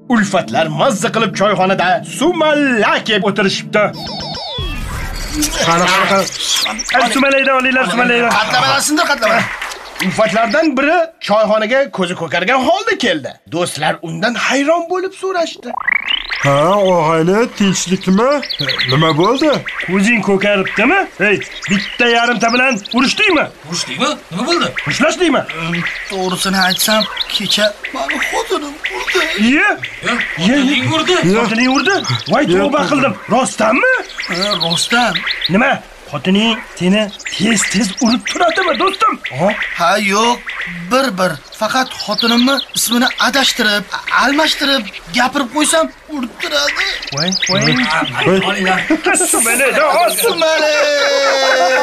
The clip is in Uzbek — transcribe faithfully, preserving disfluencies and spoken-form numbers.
Ulfatlar mazza qilib choyxonada sumalak yeb o'tirishibdi. Qana qana. Ay sumalaydan olinglar, sumalaydan. Qatlamalarsindir, qatlama. Ulfatlardan biri choyxonaga ko'zi ko'kargan holda keldi. Do'stlar undan hayron bo'lib so'rashdi. Ha, og'ayni, tinchlikmi? Nima bo'ldi? Ko'zing ko'karibdimi? Hey, bitta yarimta bilan urishdingmi? Urishdingmi? Nima bo'ldi? Ushlashdingmi? To'g'risini aytsam, kecha meni xotinim urdi. Iye? Xotining urdi? Xotining urdi? Voy, tavba qildim. Rostdanmi? Ha, rostdan. Nima? Xotining seni tez-tez urib turadimi, do'stim? Ha, yo'q, bir-bir. Faqat xotinimni ismini adashtirib, almashtirib gapirib qo'ysam, urib turadi. Voy, voy. Olinglar. Sumalay, da, sumalay.